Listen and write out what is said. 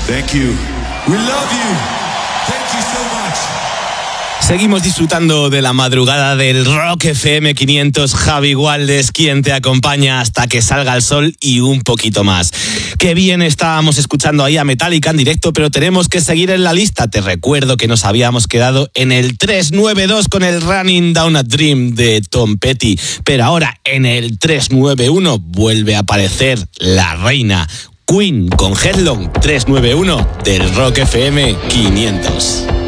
Thank you. We love you. Thank you so much. Seguimos disfrutando de la madrugada del Rock FM 500. Javi Gualdes, quien te acompaña hasta que salga el sol y un poquito más. Qué bien estábamos escuchando ahí a Metallica en directo, pero tenemos que seguir en la lista. Te recuerdo que nos habíamos quedado en el 392 con el Running Down a Dream de Tom Petty, pero ahora en el 391 vuelve a aparecer la reina Queen con Headlong, 391 del Rock FM 500.